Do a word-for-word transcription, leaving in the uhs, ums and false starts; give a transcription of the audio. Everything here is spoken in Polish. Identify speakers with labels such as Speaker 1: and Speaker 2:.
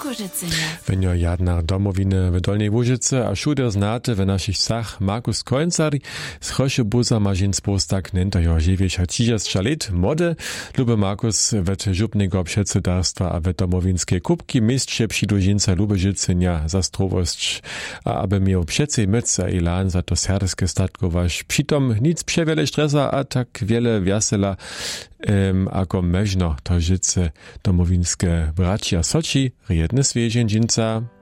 Speaker 1: Kożycynie.
Speaker 2: Wenio jadna domowiny w Dolnej Łużyce, a szuder znate w naszych sach Markus Końcar z Choszebuza ma żin spostak nenta jo dziewięć trzydzieści lat mody. Lube Markus wet żupnego przedsiębiorstwa a wet domowinskie kubki mistrze przydłużinca Lubeżycynia za strowość, a aby miał przecie myc a elan za to serskie statkować. Přitom nic przewiele stresa, a tak wiele wiasela um, ako mežno to życe domowinskie bracia Soci, riedne zwierzęcinca.